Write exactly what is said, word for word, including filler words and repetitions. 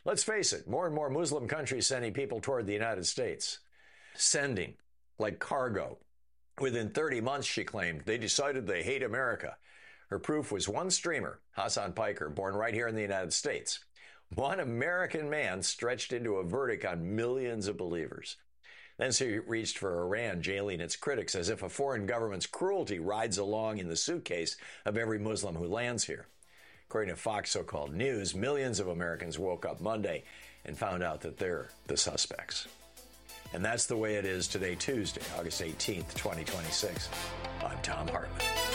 Let's face it, more and more Muslim countries sending people toward the United States. Sending, like cargo. Within thirty months, she claimed, they decided they hate America. Her proof was one streamer, Hassan Piker, born right here in the United States. One American man stretched into a verdict on millions of believers. Then she reached for Iran, jailing its critics as if a foreign government's cruelty rides along in the suitcase of every Muslim who lands here. According to Fox so-called News, millions of Americans woke up Monday and found out that they're the suspects. And that's the way it is today, Tuesday, August eighteenth, twenty twenty-six. I'm Thom Hartmann.